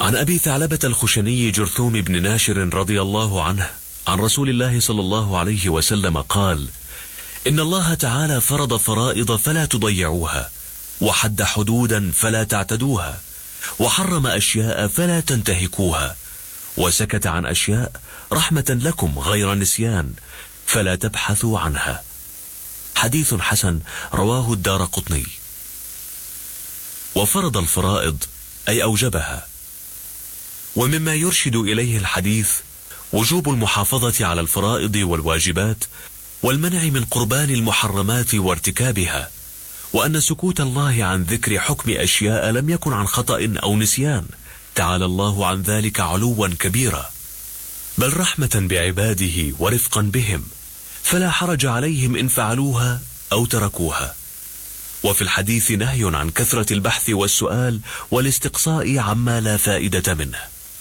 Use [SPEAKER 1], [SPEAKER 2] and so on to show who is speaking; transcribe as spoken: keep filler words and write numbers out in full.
[SPEAKER 1] عن أبي ثعلبة الخشني جرثوم بن ناشر رضي الله عنه عن رسول الله صلى الله عليه وسلم قال: إن الله تعالى فرض فرائض فلا تضيعوها، وحد حدودا فلا تعتدوها، وحرم أشياء فلا تنتهكوها، وسكت عن أشياء رحمة لكم غير نسيان فلا تبحثوا عنها. حديث حسن رواه الدارقطني. وفرض الفرائض أي أوجبها. ومما يرشد إليه الحديث وجوب المحافظة على الفرائض والواجبات، والمنع من قربان المحرمات وارتكابها، وأن سكوت الله عن ذكر حكم أشياء لم يكن عن خطأ أو نسيان، تعالى الله عن ذلك علوا كبيرا، بل رحمة بعباده ورفقا بهم، فلا حرج عليهم إن فعلوها أو تركوها. وفي الحديث نهي عن كثرة البحث والسؤال والاستقصاء عما لا فائدة منه.